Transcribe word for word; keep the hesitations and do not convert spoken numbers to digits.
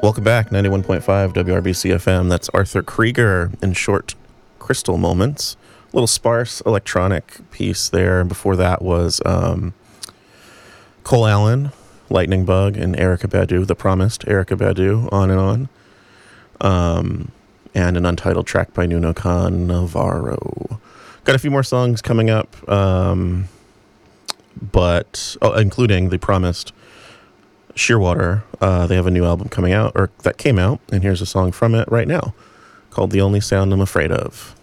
Welcome back, ninety-one point five W R B C F M. That's Arthur Krieger in Short Crystal Moments. A little sparse electronic piece there. Before that was um, Cole Allen, Lightning Bug, and Erykah Badu, the promised Erykah Badu, On and On. Um, and an untitled track by Nuno Cannavaro. Got a few more songs coming up, um, but oh, including the promised Shearwater. Uh, they have a new album coming out, or that came out, and here's a song from it right now called The Only Sound I'm Afraid Of.